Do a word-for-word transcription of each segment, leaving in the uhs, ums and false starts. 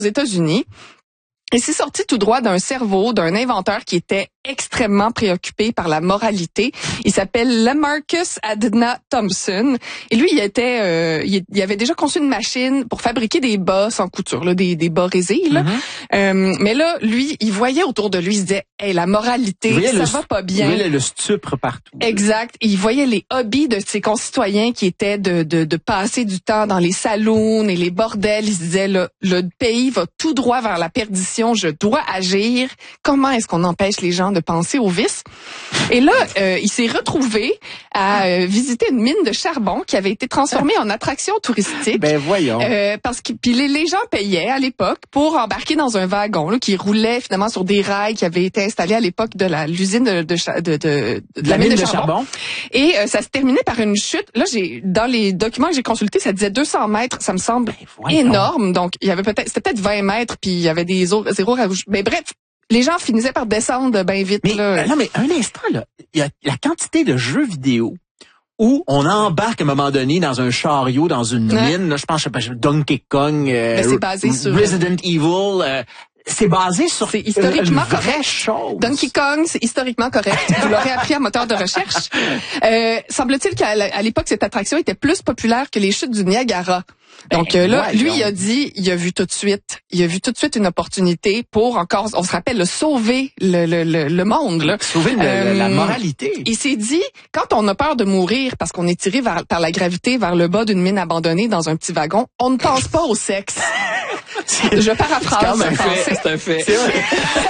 aux États-Unis. Et c'est sorti tout droit d'un cerveau d'un inventeur qui était extrêmement préoccupé par la moralité. Il s'appelle Lamarcus Adna Thompson. Et lui, il était, euh, il, il avait déjà conçu une machine pour fabriquer des bas sans couture, là, des, des bas résés. Là. Mm-hmm. Euh, mais là, lui, il voyait autour de lui, il se disait, hey, la moralité, ça le, va pas bien. Il voyait le stupre partout. Exact. Il voyait les hobbies de ses concitoyens qui étaient de, de, de passer du temps dans les saloons et les bordels. Il se disait, le, le pays va tout droit vers la perdition. Je dois agir. Comment est-ce qu'on empêche les gens de penser au vice? Et là, euh, il s'est retrouvé à euh, visiter une mine de charbon qui avait été transformée en attraction touristique. Ben voyons. Euh, parce que puis les, les gens payaient à l'époque pour embarquer dans un wagon là, qui roulait finalement sur des rails qui avaient été installés à l'époque de la l'usine de de, de, de, de, de la, la mine de, de charbon. charbon. Et euh, ça se terminait par une chute. Là, j'ai dans les documents que j'ai consultés, ça disait deux cents mètres. Ça me semble ben énorme. Donc il y avait peut-être c'était peut-être vingt mètres puis il y avait des autres zéro rouge. Mais bref. Les gens finissaient par descendre bien vite. Mais, là. Non, mais un instant, là, il y a la quantité de jeux vidéo où on embarque à un moment donné dans un chariot, dans une ouais. mine. Là, je pense, je sais pas, Donkey Kong, euh, c'est basé sur Resident Evil. Euh, c'est basé sur c'est historiquement une vraie correct. chose. Donkey Kong, c'est historiquement correct. Vous l'aurez appris à moteur de recherche. Euh, semble-t-il qu'à l'époque, cette attraction était plus populaire que les chutes du Niagara. Donc ben, là, voyons. Lui, il a dit, il a vu tout de suite, il a vu tout de suite une opportunité pour encore, on se rappelle, le sauver le, le, le, le monde. Là. Sauver euh, la moralité. Il s'est dit, quand on a peur de mourir parce qu'on est tiré vers, par la gravité vers le bas d'une mine abandonnée dans un petit wagon, on ne pense pas au sexe. Je paraphrase. C'est un fait. C'est un fait. C'est vrai.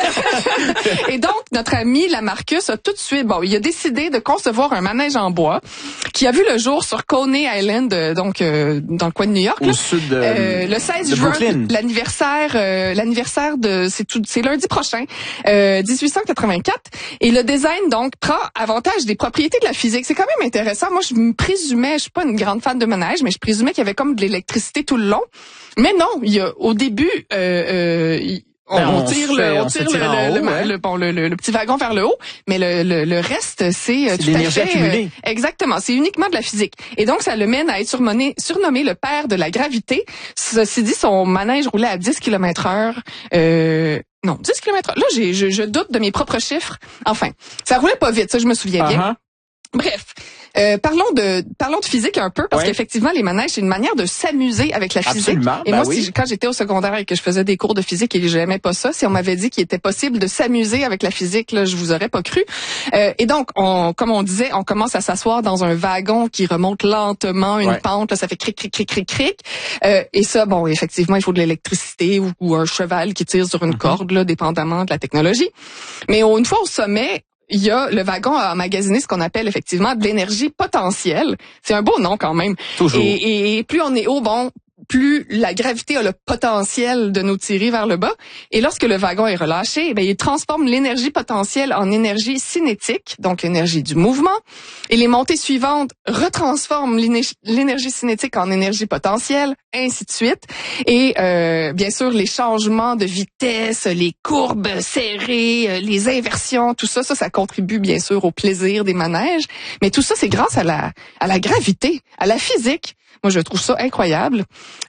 Et donc, notre ami Lamarcus a tout de suite, bon, il a décidé de concevoir un manège en bois qui a vu le jour sur Coney Island, donc euh, dans le coin de New York. Au là. sud de, euh, le seize juin, l'anniversaire, euh, l'anniversaire de, c'est tout, c'est lundi prochain, euh, dix-huit cent quatre-vingt-quatre. Et le design donc prend avantage des propriétés de la physique. C'est quand même intéressant. Moi, je me présumais, je suis pas une grande fan de manège, mais je présumais qu'il y avait comme de l'électricité tout le long. Mais non, il y a au début, euh, euh, il, On, ben, on tire, on le, on tire, tire le, le, haut, le, ouais. le, bon, le, le, le petit wagon vers le haut, mais le, le, le reste, c'est, c'est tout l'énergie à fait accumulée. Euh, exactement, c'est uniquement de la physique. Et donc, ça le mène à être surnommé, surnommé le père de la gravité. Ceci dit, son manège roulait à dix kilomètres heure. Euh, non, dix kilomètres heure. Là, j'ai, je, je doute de mes propres chiffres. Enfin, ça roulait pas vite, ça, je me souviens bien. Uh-huh. Bref. Euh, parlons de parlons de physique un peu parce ouais. qu'effectivement les manèges c'est une manière de s'amuser avec la physique. Absolument, et ben moi oui. si, quand j'étais au secondaire et que je faisais des cours de physique et que j'aimais pas ça, si on m'avait dit qu'il était possible de s'amuser avec la physique, là je vous aurais pas cru. Euh, et donc on comme on disait, on commence à s'asseoir dans un wagon qui remonte lentement une ouais. pente, là, ça fait cric cric cric cric cric. Euh, et ça bon effectivement il faut de l'électricité ou, ou un cheval qui tire sur une mm-hmm. corde là dépendamment de la technologie. Mais une fois au sommet, il y a le wagon à emmagasiner ce qu'on appelle effectivement de l'énergie potentielle. C'est un beau nom quand même. Toujours. Et, et plus on est haut, bon, plus la gravité a le potentiel de nous tirer vers le bas. Et lorsque le wagon est relâché, ben, il transforme l'énergie potentielle en énergie cinétique, donc l'énergie du mouvement. Et les montées suivantes retransforment l'énergie cinétique en énergie potentielle, ainsi de suite. Et euh, bien sûr, les changements de vitesse, les courbes serrées, les inversions, tout ça, ça, ça contribue bien sûr au plaisir des manèges. Mais tout ça, c'est grâce à la, à la gravité, à la physique. Moi, je trouve ça incroyable.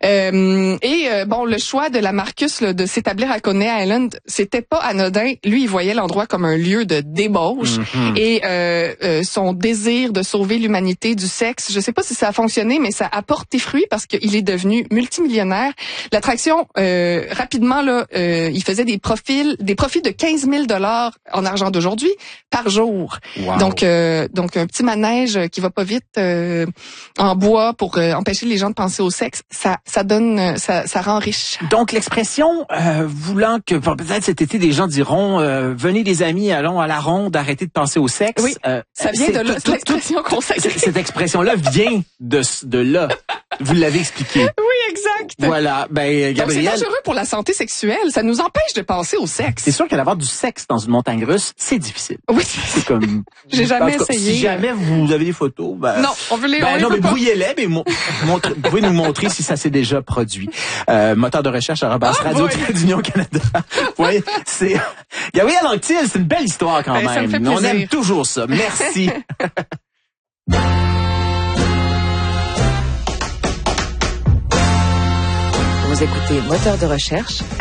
Euh, et euh, bon, le choix de Lamarcus là, de s'établir à Coney Island, c'était pas anodin. Lui, il voyait l'endroit comme un lieu de débauche. Mm-hmm. Et euh, euh, son désir de sauver l'humanité du sexe, je sais pas si ça a fonctionné, mais ça a porté fruit parce qu'il est devenu multimillionnaire. L'attraction, euh, rapidement, là, euh, il faisait des profils, des profits de quinze mille dollars en argent d'aujourd'hui par jour. Wow. Donc, euh, donc un petit manège qui va pas vite euh, en bois pour euh, empêcher les gens de penser au sexe, ça, ça donne, ça, ça rend riche. Donc l'expression euh, voulant que peut-être cet été des gens diront euh, venez les amis, allons à la ronde, arrêtez de penser au sexe. Oui, euh, ça vient de là, tout, l'expression consacrée. Cette expression-là vient de de là. Vous l'avez expliqué. Oui, exact. Voilà, ben Gabrielle. Donc c'est dangereux pour la santé sexuelle. Ça nous empêche de penser au sexe. C'est sûr que d'avoir du sexe dans une montagne russe, c'est difficile. Oui, c'est comme. J'ai jamais essayé. Si jamais vous avez des photos, ben. Non, on veut les. Ben on non, les mais brouillez-les, mais mo- montre, vous pouvez nous montrer si ça s'est déjà produit. Euh, moteur de recherche arobase oh, radio d'Union Canada. Oui, c'est. Gabrielle Anctil, c'est une belle histoire quand ben, même. Ça me fait plaisir. On aime toujours ça. Merci. écoutez Moteur de recherche